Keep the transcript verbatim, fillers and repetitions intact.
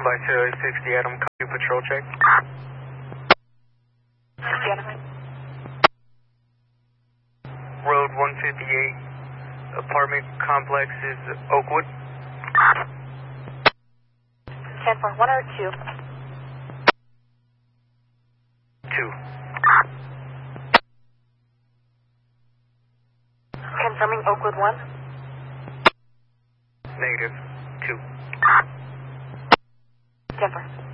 By sixty Adam, copy patrol check. Gentlemen. Road one fifty-eight, apartment complex is Oakwood. ten four, one or two? Two. Confirming Oakwood one? Negative. Two. ten four.